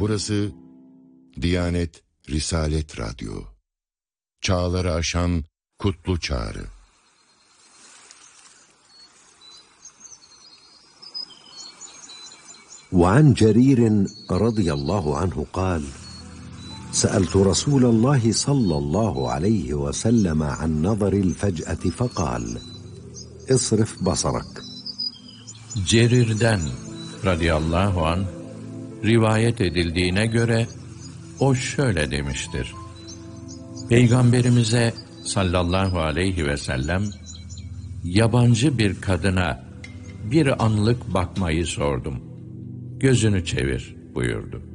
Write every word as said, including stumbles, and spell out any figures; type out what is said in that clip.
Burası Diyanet Risalet Radyo. Çağları aşan kutlu çağrı. وعن جرير رضي الله عنه قال: سألت رسول الله صلى الله عليه وسلم عن نظر الفجأة فقال: اصرف بصرك. Cerir'den radıyallahu anh rivayet edildiğine göre o şöyle demiştir: Peygamberimize sallallahu aleyhi ve sellem yabancı bir kadına bir anlık bakmayı sordum. Gözünü çevir buyurdu.